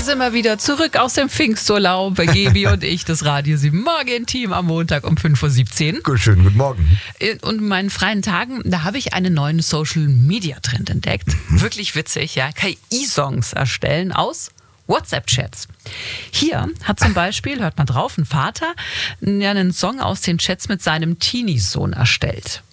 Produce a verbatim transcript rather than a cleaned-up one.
sind wir wieder zurück aus dem Pfingsturlaub. Gaby und ich, das Radio sieben Morgen-Team am Montag um fünf Uhr siebzehn. Schönen guten Morgen. Und in meinen freien Tagen, da habe ich einen neuen Social-Media-Trend entdeckt. Mhm. Wirklich witzig, ja. K I-Songs erstellen aus WhatsApp-Chats. Hier hat zum Beispiel, hört mal drauf, ein Vater einen Song aus den Chats mit seinem Teenie-Sohn erstellt.